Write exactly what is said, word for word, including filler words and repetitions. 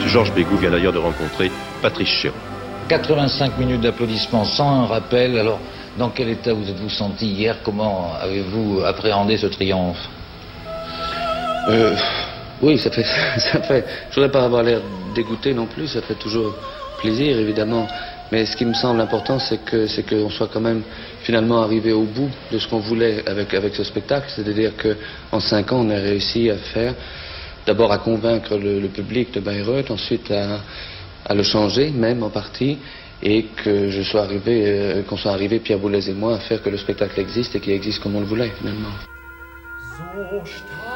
Georges Bégou vient d'ailleurs de rencontrer Patrice Chéreau. quatre-vingt-cinq minutes d'applaudissements sans un rappel. Alors, dans quel état vous êtes-vous senti hier? Comment avez-vous appréhendé ce triomphe? euh, Oui, ça fait, ça fait... Je voudrais pas avoir l'air dégoûté non plus, ça fait toujours plaisir, évidemment. Mais ce qui me semble important, c'est que c'est qu'on soit quand même finalement arrivé au bout de ce qu'on voulait avec, avec ce spectacle. C'est-à-dire qu'en cinq ans, on a réussi à faire, d'abord à convaincre le, le public de Bayreuth, ensuite à, à le changer, même en partie, et que je sois arrivé, euh, qu'on soit arrivé, Pierre Boulez et moi, à faire que le spectacle existe et qu'il existe comme on le voulait, finalement.